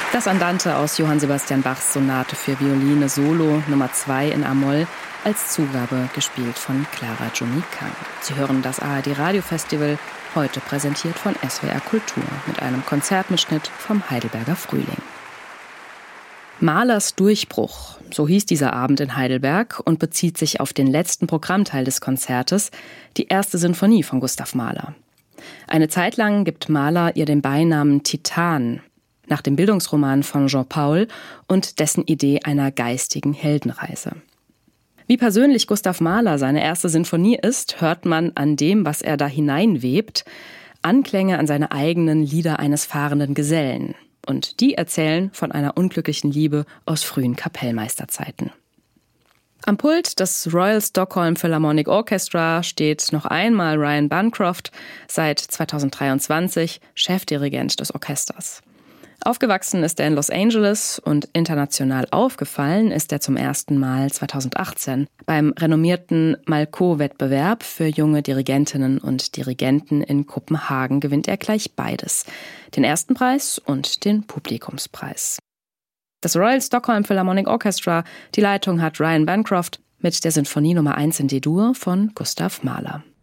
Das Andante aus Johann Sebastian Bachs Sonate für Violine Solo Nummer 2 in A-Moll, als Zugabe gespielt von Clara Juni Kang. Sie hören das ARD Radiofestival, heute präsentiert von SWR Kultur mit einem Konzertmitschnitt vom Heidelberger Frühling. Mahlers Durchbruch, so hieß dieser Abend in Heidelberg und bezieht sich auf den letzten Programmteil des Konzertes, die erste Sinfonie von Gustav Mahler. Eine Zeit lang gibt Mahler ihr den Beinamen Titan, nach dem Bildungsroman von Jean Paul und dessen Idee einer geistigen Heldenreise. Wie persönlich Gustav Mahler seine erste Sinfonie ist, hört man an dem, was er da hineinwebt, Anklänge an seine eigenen Lieder eines fahrenden Gesellen. Und die erzählen von einer unglücklichen Liebe aus frühen Kapellmeisterzeiten. Am Pult des Royal Stockholm Philharmonic Orchestra steht noch einmal Ryan Bancroft, seit 2023 Chefdirigent des Orchesters. Aufgewachsen ist er in Los Angeles und international aufgefallen ist er zum ersten Mal 2018. Beim renommierten Malko-Wettbewerb für junge Dirigentinnen und Dirigenten in Kopenhagen gewinnt er gleich beides, den ersten Preis und den Publikumspreis. Das Royal Stockholm Philharmonic Orchestra, die Leitung hat Ryan Bancroft mit der Sinfonie Nummer 1 in D-Dur von Gustav Mahler.